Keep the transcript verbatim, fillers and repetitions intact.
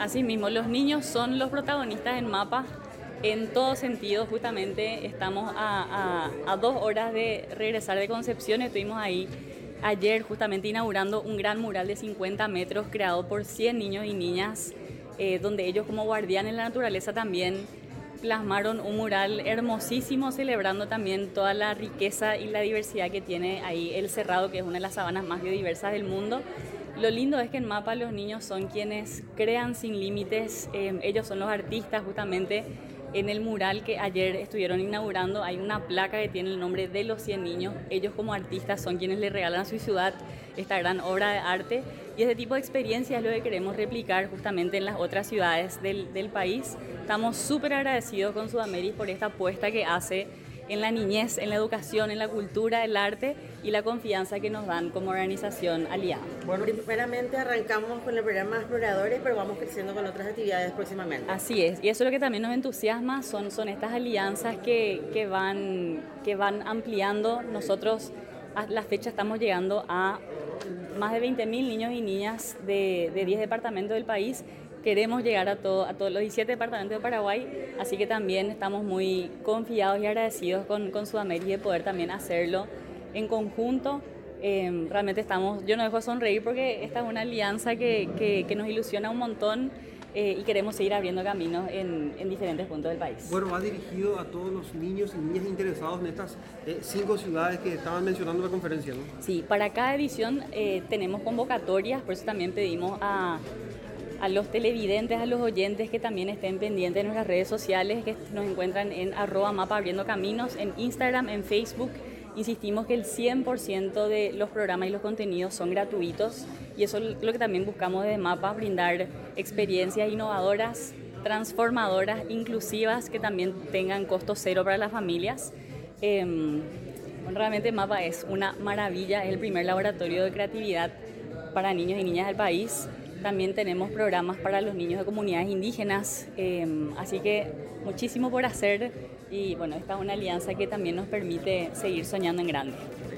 Así mismo, los niños son los protagonistas en MAPA en todo sentido. Justamente estamos a, a, a dos horas de regresar de Concepción. Estuvimos ahí ayer justamente inaugurando un gran mural de cincuenta metros creado por cien niños y niñas, eh, donde ellos como guardianes de la naturaleza también plasmaron un mural hermosísimo celebrando también toda la riqueza y la diversidad que tiene ahí el Cerrado, que es una de las sabanas más biodiversas del mundo. Lo lindo es que en MAPA los niños son quienes crean sin límites, eh, ellos son los artistas. Justamente en el mural que ayer estuvieron inaugurando hay una placa que tiene el nombre de los cien niños. Ellos como artistas son quienes le regalan a su ciudad esta gran obra de arte, y ese tipo de experiencias es lo que queremos replicar justamente en las otras ciudades del, del país. Estamos súper agradecidos con Sudamérica por esta apuesta que hace en la niñez, en la educación, en la cultura, el arte y la confianza que nos dan como organización aliada. Bueno, primeramente arrancamos con el programa Exploradores, pero vamos creciendo con otras actividades próximamente. Así es, y eso es lo que también nos entusiasma, son, son estas alianzas que, que, van, que van ampliando. Nosotros a la fecha estamos llegando a más de veinte mil niños y niñas de, de diez departamentos del país. Queremos llegar a, todo, a todos los diecisiete departamentos de Paraguay, así que también estamos muy confiados y agradecidos con, con Sudamérica de poder también hacerlo en conjunto. Eh, realmente estamos, yo no dejo de sonreír porque esta es una alianza que, que, que nos ilusiona un montón, eh, y queremos seguir abriendo caminos en, en diferentes puntos del país. Bueno, va dirigido a todos los niños y niñas interesados en estas eh, cinco ciudades que estaban mencionando en la conferencia, ¿no? Sí, para cada edición eh, tenemos convocatorias, por eso también pedimos a... a los televidentes, a los oyentes que también estén pendientes de nuestras redes sociales, que nos encuentran en arroba mapa abriendo caminos, en Instagram, en Facebook. Insistimos que el cien por ciento de los programas y los contenidos son gratuitos, y eso es lo que también buscamos desde MAPA, brindar experiencias innovadoras, transformadoras, inclusivas, que también tengan costo cero para las familias. Eh, bueno, realmente MAPA es una maravilla, es el primer laboratorio de creatividad para niños y niñas del país. También tenemos programas para los niños de comunidades indígenas, eh, así que muchísimo por hacer, y bueno, esta es una alianza que también nos permite seguir soñando en grande.